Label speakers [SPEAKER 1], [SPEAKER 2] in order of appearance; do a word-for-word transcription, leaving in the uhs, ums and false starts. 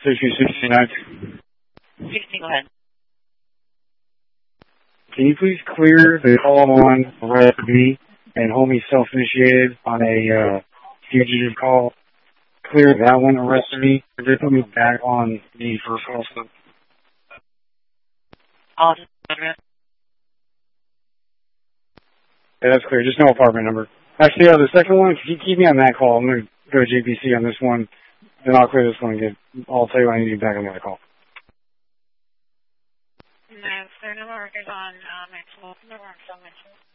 [SPEAKER 1] sixty sixty-nine.
[SPEAKER 2] sixty, go ahead.
[SPEAKER 1] Can you please clear the call on arrest me and homie self-initiated on a uh, fugitive call? Clear that one, arrested me. They put me back on the first call. So.
[SPEAKER 2] I'll just address.
[SPEAKER 1] Yeah, that's clear. Just no apartment number. Actually, uh, the second one, if you keep me on that call, I'm going to go to J P C on this one. Then I'll clear this one and get, I'll tell you when I need you back on the other call.
[SPEAKER 2] No, there are no workers on uh, Maxwell. No workers on Maxwell.